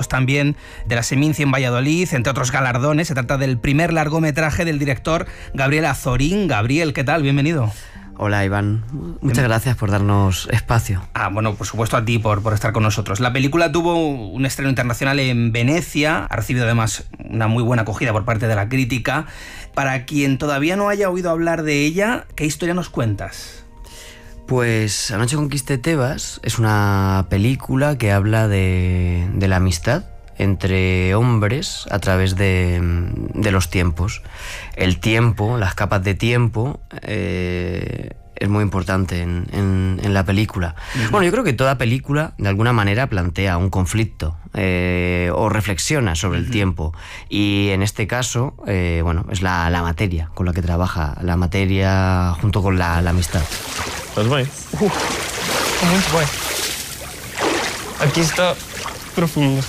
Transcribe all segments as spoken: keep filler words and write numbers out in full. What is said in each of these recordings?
también de la Seminci en Valladolid, entre otros galardones. Se trata del primer largometraje del director Gabriel Azorín. Gabriel, ¿qué tal? Bienvenido. Hola, Iván. Muchas gracias por darnos espacio. Ah, bueno, por supuesto a ti por, por estar con nosotros. La película tuvo un estreno internacional en Venecia, ha recibido además una muy buena acogida por parte de la crítica. Para quien todavía no haya oído hablar de ella, ¿qué historia nos cuentas? Pues Anoche conquisté Tebas es una película que habla de, de la amistad entre hombres a través de, de los tiempos. El tiempo, las capas de tiempo, eh, es muy importante en, en, en la película. Uh-huh. Bueno, yo creo que toda película, de alguna manera, plantea un conflicto eh, o reflexiona sobre el uh-huh. tiempo. Y en este caso, eh, bueno, es la, la materia con la que trabaja, la materia junto con la, la amistad. Pues bem. Uh, muito bem. Aquí está profundo.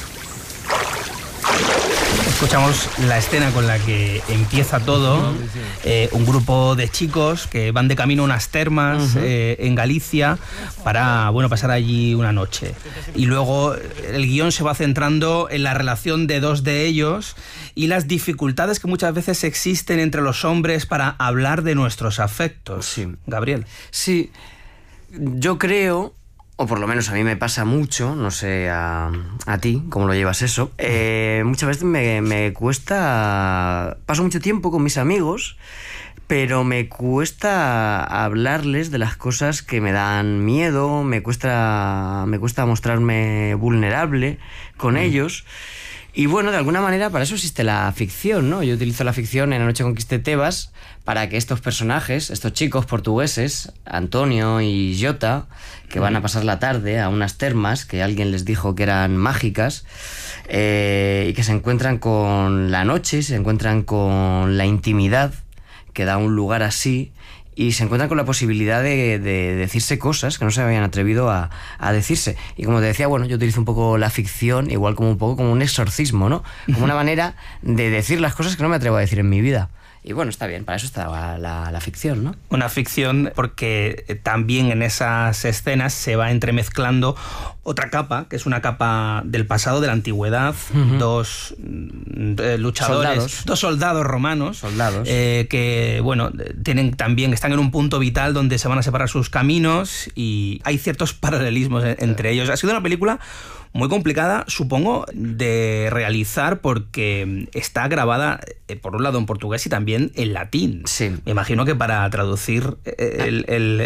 Escuchamos la escena con la que empieza todo. Eh, un grupo de chicos que van de camino a unas termas uh-huh. eh, en Galicia para, bueno, pasar allí una noche. Y luego el guión se va centrando en la relación de dos de ellos y las dificultades que muchas veces existen entre los hombres para hablar de nuestros afectos. Sí. Gabriel. Sí, yo creo... o por lo menos a mí me pasa mucho, no sé a, a ti cómo lo llevas eso, eh, muchas veces me, me cuesta, paso mucho tiempo con mis amigos, pero me cuesta hablarles de las cosas que me dan miedo, me cuesta, me cuesta mostrarme vulnerable con mm. ellos. Y bueno, de alguna manera para eso existe la ficción, ¿no? Yo utilizo la ficción en Anoche conquisté Tebas para que estos personajes, estos chicos portugueses, Antonio y Jota, que van a pasar la tarde a unas termas que alguien les dijo que eran mágicas, eh, y que se encuentran con la noche, se encuentran con la intimidad que da un lugar así, y se encuentran con la posibilidad de, de decirse cosas que no se habían atrevido a, a decirse. Y como te decía, bueno, yo utilizo un poco la ficción, igual como un poco como un exorcismo, ¿no? Como una manera de decir las cosas que no me atrevo a decir en mi vida. Y bueno, está bien, para eso está la, la, la ficción, ¿no? Una ficción porque también en esas escenas se va entremezclando otra capa, que es una capa del pasado, de la antigüedad, uh-huh. dos eh, luchadores, soldados. dos soldados romanos, soldados. Eh, que, bueno, tienen también, están en un punto vital donde se van a separar sus caminos y hay ciertos paralelismos entre ellos. Ha sido una película muy complicada, supongo, de realizar porque está grabada, eh, por un lado en portugués y también en latín. Sí. Me imagino que para traducir el, el,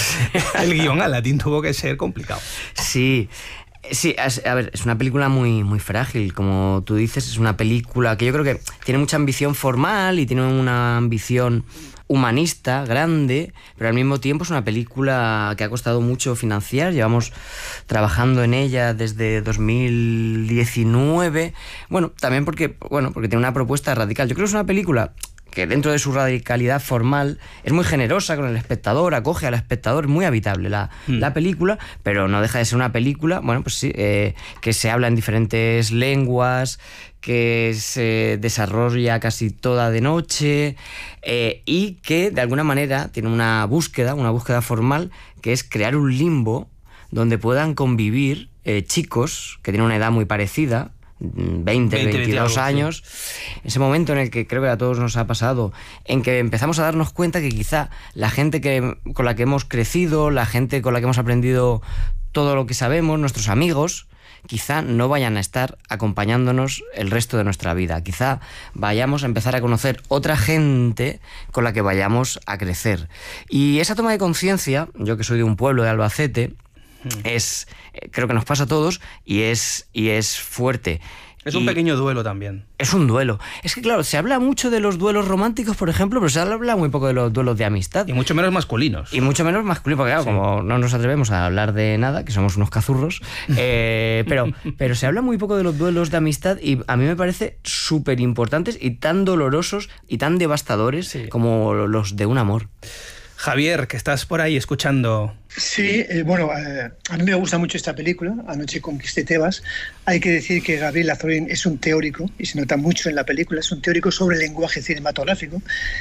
el guión al latín tuvo que ser complicado. Sí. Sí, a ver, es una película muy, muy frágil, como tú dices, es una película que yo creo que tiene mucha ambición formal y tiene una ambición humanista, grande, pero al mismo tiempo es una película que ha costado mucho financiar. Llevamos trabajando en ella desde dos mil diecinueve. Bueno, también porque, bueno, porque tiene una propuesta radical. Yo creo que es una película que dentro de su radicalidad formal es muy generosa con el espectador, acoge al espectador, es muy habitable la, mm. la película, pero no deja de ser una película, bueno, pues sí, eh, que se habla en diferentes lenguas, que se desarrolla casi toda de noche, eh, y que de alguna manera tiene una búsqueda, una búsqueda formal, que es crear un limbo donde puedan convivir eh, chicos que tienen una edad muy parecida, veinte, veintidós años, sí. Ese momento en el que creo que a todos nos ha pasado, en que empezamos a darnos cuenta que quizá la gente que, con la que hemos crecido, la gente con la que hemos aprendido todo lo que sabemos, nuestros amigos, quizá no vayan a estar acompañándonos el resto de nuestra vida. Quizá vayamos a empezar a conocer otra gente con la que vayamos a crecer. Y esa toma de conciencia, yo que soy de un pueblo de Albacete, es, creo que nos pasa a todos y es, y es fuerte. Es un y pequeño duelo también. Es un duelo. Es que claro, se habla mucho de los duelos románticos, por ejemplo, pero se habla muy poco de los duelos de amistad. Y mucho menos masculinos. Y mucho menos masculinos, porque claro, sí. como no nos atrevemos a hablar de nada, que somos unos cazurros, eh, pero, pero se habla muy poco de los duelos de amistad y a mí me parece súper importantes y tan dolorosos y tan devastadores sí. como los de un amor. Javier, que estás por ahí escuchando. Sí, eh, bueno, eh, a mí me gusta mucho esta película, Anoche conquisté Tebas. Hay que decir que Gabriel Azorín es un teórico, y se nota mucho en la película, es un teórico sobre el lenguaje cinematográfico,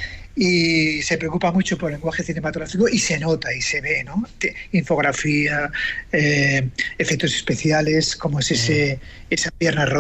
y se preocupa mucho por el lenguaje cinematográfico y se nota y se ve, ¿no? Infografía, eh, efectos especiales, como es ese, esa pierna rota.